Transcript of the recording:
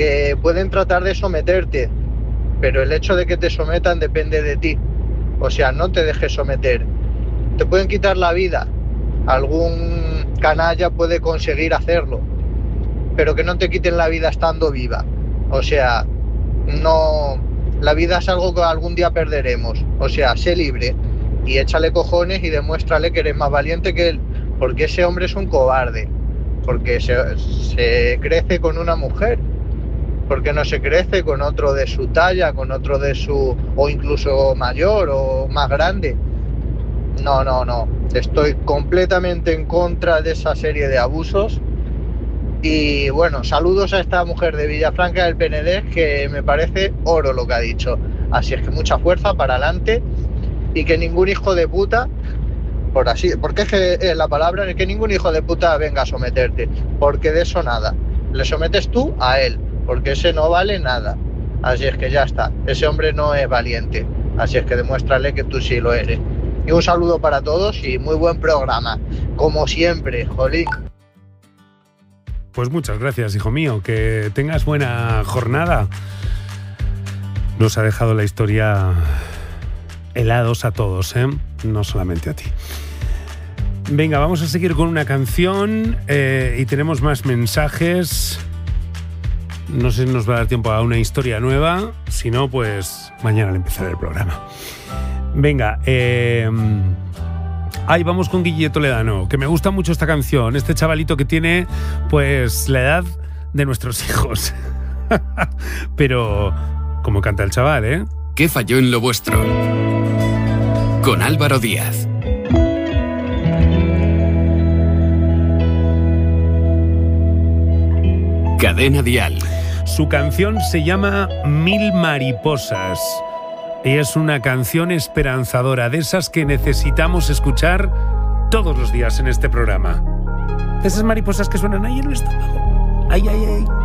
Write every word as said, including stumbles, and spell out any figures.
que pueden tratar de someterte, pero el hecho de que te sometan depende de ti. O sea, no te dejes someter. Te pueden quitar la vida, algún canalla puede conseguir hacerlo, pero que no te quiten la vida estando viva. O sea, no, la vida es algo que algún día perderemos. O sea, sé libre y échale cojones y demuéstrale que eres más valiente que él, porque ese hombre es un cobarde, porque se, se crece con una mujer, porque no se crece con otro de su talla, con otro de su, o incluso mayor o más grande. No, no, no. Estoy completamente en contra de esa serie de abusos. Y bueno, saludos a esta mujer de Villafranca del Penedés, que me parece oro lo que ha dicho. Así es que mucha fuerza para adelante y que ningún hijo de puta, por así, porque es que es la palabra, es que ningún hijo de puta venga a someterte, porque de eso nada. Le sometes tú a él, porque ese no vale nada. Así es que ya está, ese hombre no es valiente. Así es que demuéstrale que tú sí lo eres. Y un saludo para todos y muy buen programa, como siempre, jolín. Pues muchas gracias, hijo mío, que tengas buena jornada. Nos ha dejado la historia helados a todos, ¿eh? No solamente a ti. Venga, vamos a seguir con una canción eh, y tenemos más mensajes. No sé si nos va a dar tiempo a una historia nueva, si no, pues mañana al empezar el programa. Venga, eh, ahí vamos con Guille Toledano, que me gusta mucho esta canción, este chavalito que tiene pues la edad de nuestros hijos. Pero como canta el chaval, ¿eh? ¿Qué falló en lo vuestro? Con Álvaro Díaz. Cadena Dial. Su canción se llama Mil Mariposas. Y es una canción esperanzadora, de esas que necesitamos escuchar todos los días en este programa. Esas mariposas que suenan ahí en el estómago. Ay, ay, ay.